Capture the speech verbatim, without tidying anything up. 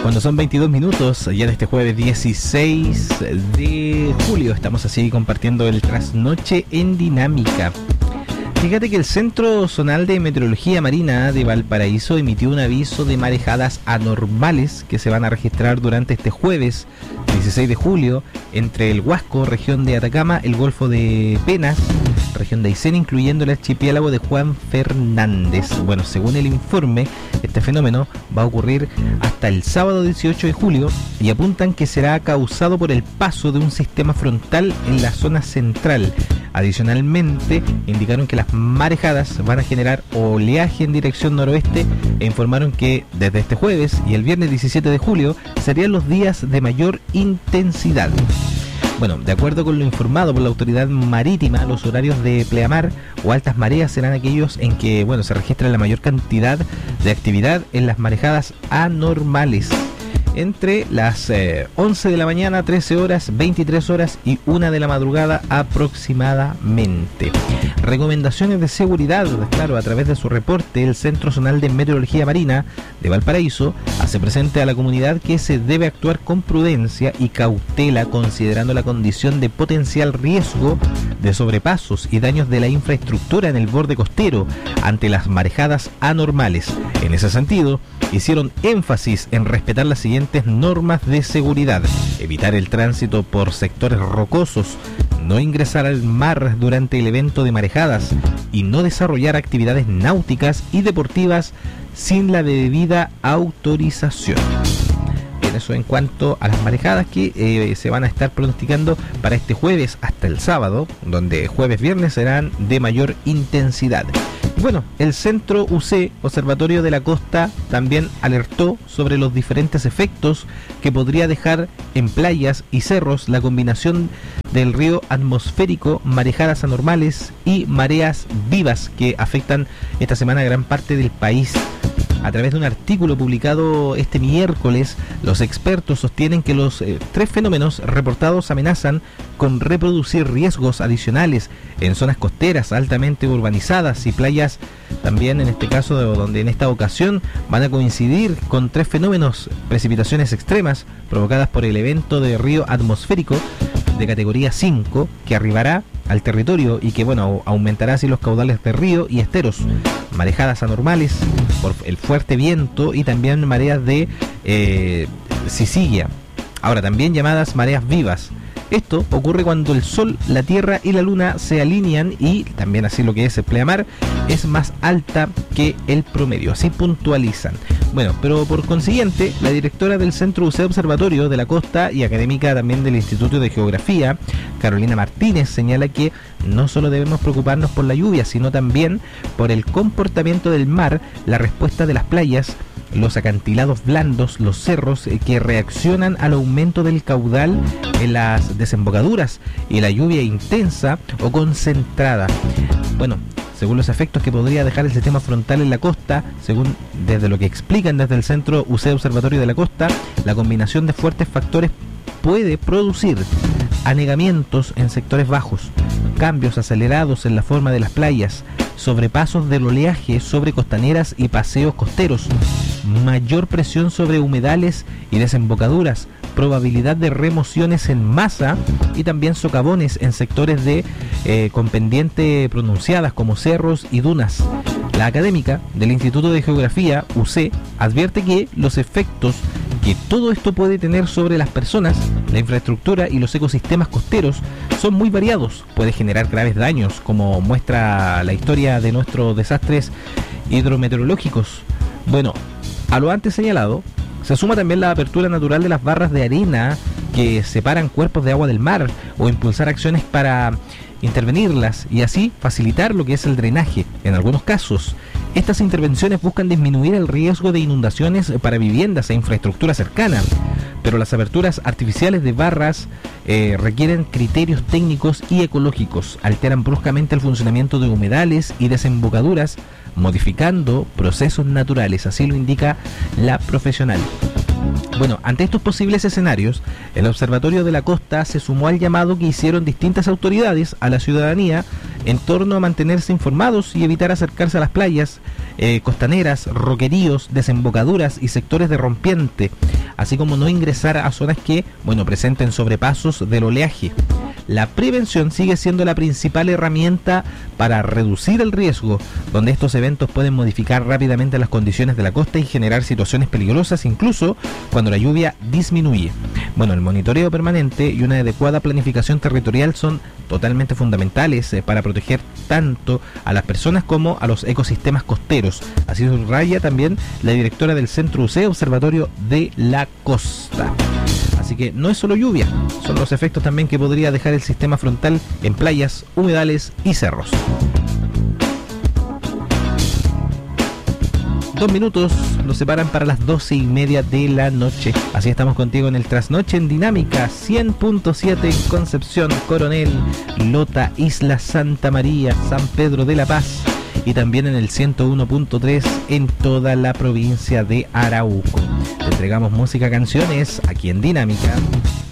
Cuando son veintidós minutos, ya de este jueves dieciséis de julio, estamos así compartiendo el trasnoche en Dinámica. Fíjate que el Centro Zonal de Meteorología Marina de Valparaíso emitió un aviso de marejadas anormales que se van a registrar durante este jueves dieciséis de julio entre el Huasco, región de Atacama, el Golfo de Penas, región de Aysén, incluyendo el archipiélago de Juan Fernández. Bueno, según el informe, este fenómeno va a ocurrir hasta el sábado dieciocho de julio y apuntan que será causado por el paso de un sistema frontal en la zona central. Adicionalmente, indicaron que las marejadas van a generar oleaje en dirección noroeste e informaron que desde este jueves y el viernes diecisiete de julio serían los días de mayor intensidad. Bueno, de acuerdo con lo informado por la autoridad marítima, los horarios de pleamar o altas mareas serán aquellos en que, bueno, se registra la mayor cantidad de actividad en las marejadas anormales, entre las eh, once de la mañana, trece horas, veintitrés horas y una de la madrugada aproximadamente. Recomendaciones de seguridad, claro, a través de su reporte, el Centro Zonal de Meteorología Marina de Valparaíso hace presente a la comunidad que se debe actuar con prudencia y cautela, considerando la condición de potencial riesgo de sobrepasos y daños de la infraestructura en el borde costero ante las marejadas anormales. En ese sentido, hicieron énfasis en respetar las siguientes normas de seguridad: evitar el tránsito por sectores rocosos, no ingresar al mar durante el evento de marejadas y no desarrollar actividades náuticas y deportivas sin la debida autorización. Bien, eso en cuanto a las marejadas que eh, se van a estar pronosticando para este jueves hasta el sábado, donde jueves, viernes serán de mayor intensidad. Bueno, el Centro U C, Observatorio de la Costa, también alertó sobre los diferentes efectos que podría dejar en playas y cerros la combinación del río atmosférico, marejadas anormales y mareas vivas que afectan esta semana a gran parte del país. A través de un artículo publicado este miércoles, los expertos sostienen que los eh, tres fenómenos reportados amenazan con reproducir riesgos adicionales en zonas costeras altamente urbanizadas y playas, también en este caso, donde en esta ocasión van a coincidir con tres fenómenos: precipitaciones extremas provocadas por el evento de río atmosférico de categoría cinco que arribará al territorio y que, bueno, aumentará así los caudales de río y esteros, marejadas anormales por el fuerte viento y también mareas de eh, Sicilia, ahora también llamadas mareas vivas. Esto ocurre cuando el Sol, la Tierra y la Luna se alinean y también así lo que es el pleamar es más alta que el promedio, así puntualizan. Bueno, pero por consiguiente, la directora del Centro U C Observatorio de la Costa y académica también del Instituto de Geografía, Carolina Martínez, señala que no solo debemos preocuparnos por la lluvia, sino también por el comportamiento del mar, la respuesta de las playas, los acantilados blandos, los cerros eh, que reaccionan al aumento del caudal en las desembocaduras y la lluvia intensa o concentrada. Bueno, según los efectos que podría dejar el sistema frontal en la costa, según desde lo que explican desde el Centro U C Observatorio de la Costa, la combinación de fuertes factores puede producir anegamientos en sectores bajos, cambios acelerados en la forma de las playas, sobrepasos del oleaje sobre costaneras y paseos costeros, mayor presión sobre humedales y desembocaduras, probabilidad de remociones en masa y también socavones en sectores de eh, con pendiente pronunciadas como cerros y dunas. La académica del Instituto de Geografía, U C, advierte que los efectos que todo esto puede tener sobre las personas, la infraestructura y los ecosistemas costeros son muy variados. Puede generar graves daños, como muestra la historia de nuestros desastres hidrometeorológicos. Bueno, a lo antes señalado, se suma también la apertura natural de las barras de arena que separan cuerpos de agua del mar o impulsar acciones para intervenirlas y así facilitar lo que es el drenaje. En algunos casos, estas intervenciones buscan disminuir el riesgo de inundaciones para viviendas e infraestructura cercana, pero las aperturas artificiales de barras eh, requieren criterios técnicos y ecológicos, alteran bruscamente el funcionamiento de humedales y desembocaduras, modificando procesos naturales, así lo indica la profesional. Bueno, ante estos posibles escenarios, el Observatorio de la Costa se sumó al llamado que hicieron distintas autoridades a la ciudadanía en torno a mantenerse informados y evitar acercarse a las playas, eh, costaneras, roqueríos, desembocaduras y sectores de rompiente. así como no ingresar a zonas que, bueno, presenten sobrepasos del oleaje. La prevención sigue siendo la principal herramienta para reducir el riesgo, donde estos eventos pueden modificar rápidamente las condiciones de la costa y generar situaciones peligrosas incluso cuando la lluvia disminuye. Bueno, el monitoreo permanente y una adecuada planificación territorial son totalmente fundamentales eh, para proteger tanto a las personas como a los ecosistemas costeros. Así subraya también la directora del Centro U C E Observatorio de la Costa. Así que no es solo lluvia, son los efectos también que podría dejar el sistema frontal en playas, humedales y cerros. Dos minutos nos separan para las doce y media de la noche. Así estamos contigo en el Trasnoche en Dinámica cien punto siete en Concepción, Coronel, Lota, Isla Santa María, San Pedro de la Paz y también en el ciento uno punto tres en toda la provincia de Arauco. Te entregamos música, canciones aquí en Dinámica.